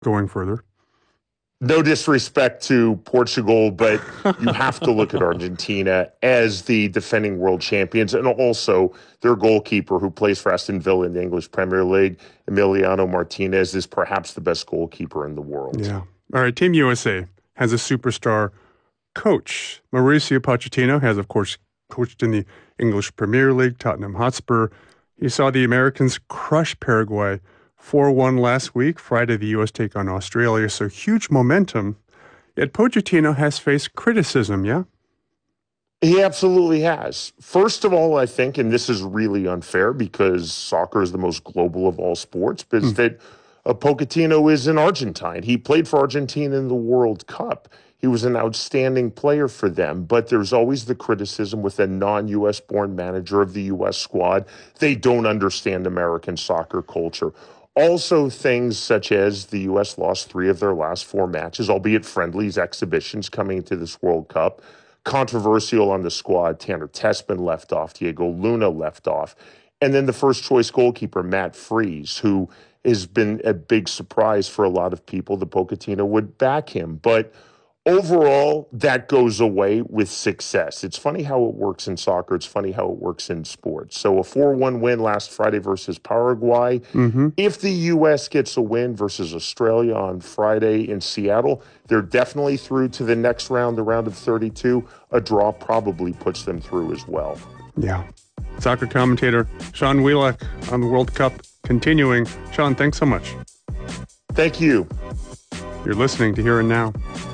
going further. No disrespect to Portugal, but you have to look at Argentina as the defending world champions, and also their goalkeeper who plays for Aston Villa in the English Premier League, Emiliano Martinez, is perhaps the best goalkeeper in the world. Yeah. All right, Team USA has a superstar coach. Mauricio Pochettino has, of course, coached in the English Premier League, Tottenham Hotspur. He saw the Americans crush Paraguay 4-1 last week. Friday, the U.S. take on Australia, so huge momentum. Yet Pochettino has faced criticism, yeah? He absolutely has. First of all, I think, and this is really unfair because soccer is the most global of all sports, but is that Pochettino is an Argentine. He played for Argentina in the World Cup. He was an outstanding player for them, but there's always the criticism with a non-U.S. born manager of the U.S. squad. They don't understand American soccer culture. Also, things such as the U.S. lost 3 of their last 4 matches, albeit friendlies, exhibitions coming into this World Cup. Controversial on the squad. Tanner Tessman left off. Diego Luna left off. And then the first choice goalkeeper, Matt Freese, who has been a big surprise for a lot of people. The Pochettino would back him. But overall, that goes away with success. It's funny how it works in soccer. It's funny how it works in sports. So a 4-1 win last Friday versus Paraguay. Mm-hmm. If the U.S. gets a win versus Australia on Friday in Seattle, they're definitely through to the next round, the round of 32. A draw probably puts them through as well. Yeah. Soccer commentator Sean Wheelock on the World Cup continuing. Sean, thanks so much. Thank you. You're listening to Here and Now.